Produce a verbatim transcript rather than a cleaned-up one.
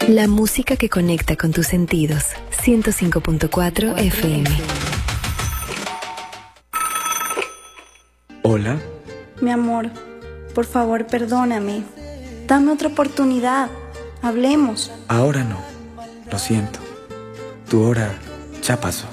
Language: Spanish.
La música que conecta con tus sentidos. ciento cinco punto cuatro F M. Hola. Mi amor, por favor, perdóname. Dame otra oportunidad. Hablemos. Ahora no. Lo siento. Tu hora ya pasó.